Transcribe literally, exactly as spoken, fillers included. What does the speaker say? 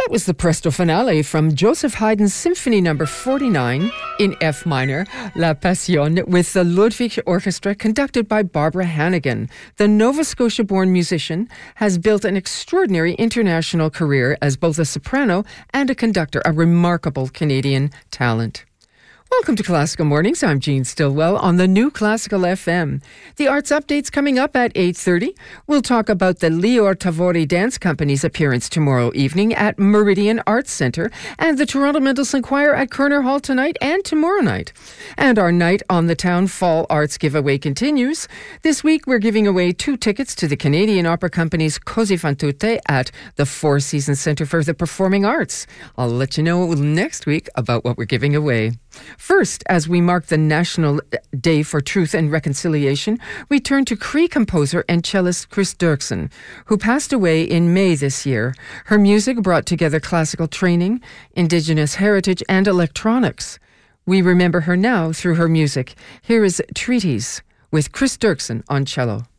That was the presto finale from Joseph Haydn's Symphony Number forty-nine in F minor, La Passion, with the Ludwig Orchestra conducted by Barbara Hannigan. The Nova Scotia-born musician has built an extraordinary international career as both a soprano and a conductor, a remarkable Canadian talent. Welcome to Classical Mornings. I'm Jean Stillwell on the new Classical F M. The arts update's coming up at eight thirty. We'll talk about the Lior Tavori Dance Company's appearance tomorrow evening at Meridian Arts Centre and the Toronto Mendelssohn Choir at Kerner Hall tonight and tomorrow night. And our Night on the Town Fall Arts giveaway continues. This week we're giving away two tickets to the Canadian Opera Company's Così fan tutte at the Four Seasons Centre for the Performing Arts. I'll let you know next week about what we're giving away. First, as we mark the National Day for Truth and Reconciliation, we turn to Cree composer and cellist Chris Dirksen, who passed away in May this year. Her music brought together classical training, Indigenous heritage, and electronics. We remember her now through her music. Here is Treaties with Chris Dirksen on cello.